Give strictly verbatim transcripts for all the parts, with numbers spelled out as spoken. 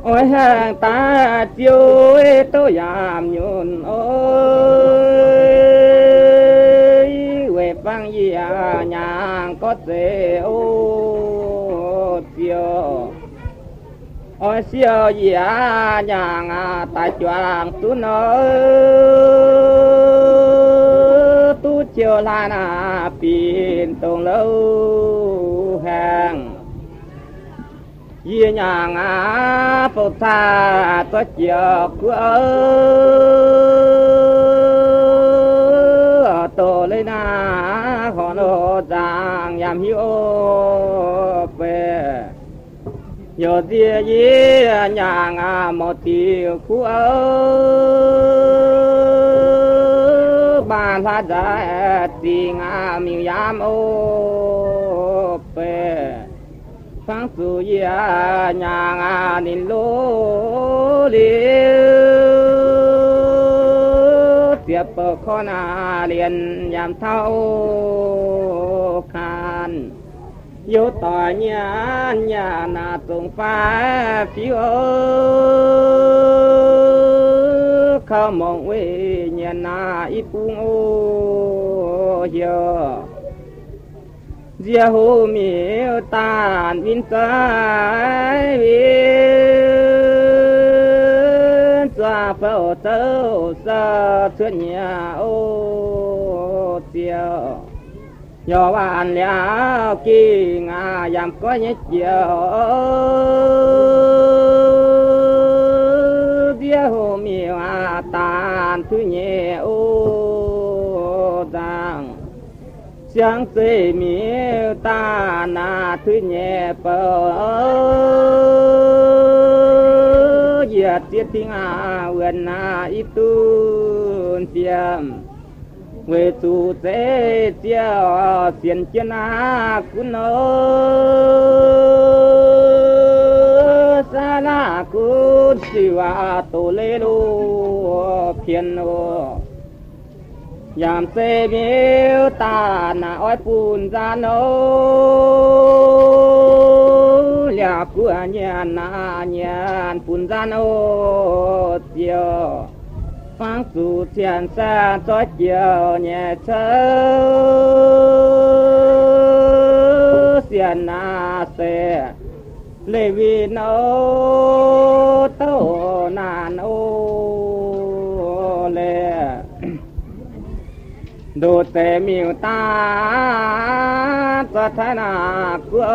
ôi hàng ta chiêu tôi giảm nhún ôi về băng gì à nhà có thể ô chiêu ôi siêu gì à nhà tại choàng tu nói tu chiêu là na pin tông lâu hàng ye nhà ngã phật tha có chiều của tổ lên na họ nó giang yam hiu về giờ dia ye nhà ngã một tiêu của ban pha ra tình à mình yam ô về phang su ya nhà ngà nín lô liêu tiếp bờ con à liền nhằm thâu khan yếu tỏ nhà nhà na tung phá phiêu không mong quê nhà na ít buông ô giờ dia hồ miêu tàn vin cái viên cho phẫu tâu sa thuyết nhà ô tiêu nhỏ bạn lẽ kỳ ngà giảm có nhất chiều dia hồ miêu tàn thứ nhẹ ô đàng sáng tê miêu ta na thứ nhẹ bờ giờ tiết tiếng à gần na ít tuôn tiêm về tu tế tiêu tiền chân à cũng nỡ xa la cũng siêu tổ lê lô phiền lô yam se miêu ta na oi pun ra nô lia của nhà na nhà pun ra nô tiêu phang su thiền sa cho chiều nhẹ chớ xiên na se lê vi nô tâu na nô lê đồ tề miêu ta cho thái na của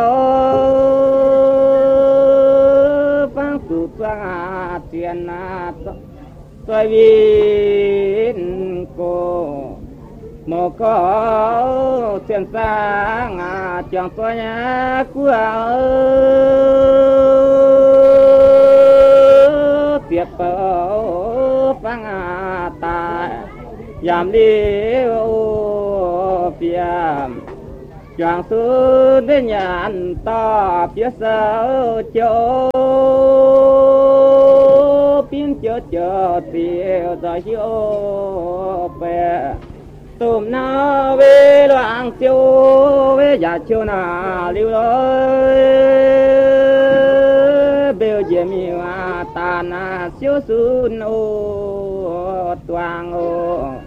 phang su choang tiền na cho viên cô một có tiền sang à chẳng cho nhà của tiếp bờ phang à ta yam đi ô phiền chàng sư đến nhà anh ta phía sau chỗ pin chờ chờ tiêu giờ hiếu về tôm na về loạn chiêu về giả chiêu na lưu lối bèo dễ miêu ta na siêu sun ô toàn ô